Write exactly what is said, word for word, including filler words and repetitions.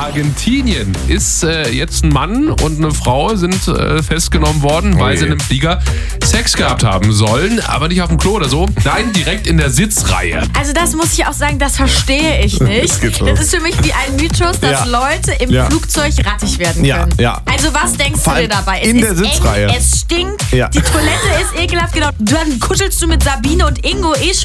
Argentinien ist äh, jetzt ein Mann und eine Frau sind äh, festgenommen worden, weil Okay. sie in einem Flieger Sex gehabt haben sollen, aber nicht auf dem Klo oder so. Nein, direkt in der Sitzreihe. Also das muss ich auch sagen, das verstehe ich nicht. Das geht los. Das ist für mich wie ein Mythos, dass Ja. Leute im Ja. Flugzeug rattig werden Ja, können. ja. Also was denkst Vor du dir allem dabei? in es der ist Sitzreihe. eng, es stinkt, Ja. die Toilette ist ekelhaft, genau. Dann kuschelst du mit Sabine und Ingo eh